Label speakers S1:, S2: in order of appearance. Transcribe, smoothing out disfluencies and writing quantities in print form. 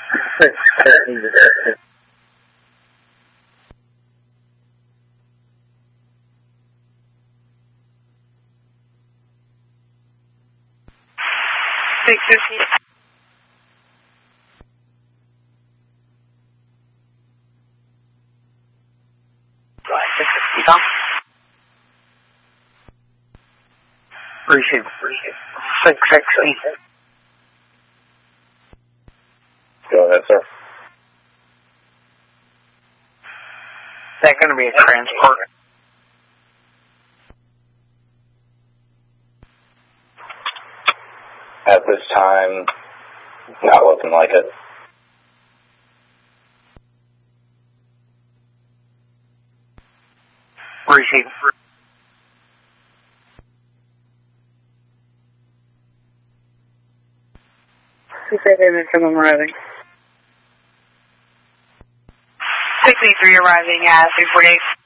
S1: Receive 660.
S2: Go ahead, sir.
S1: Is that going to be a transport?
S2: At this time, not looking like it.
S1: Receive. I'm arriving.
S3: 63 arriving at 348.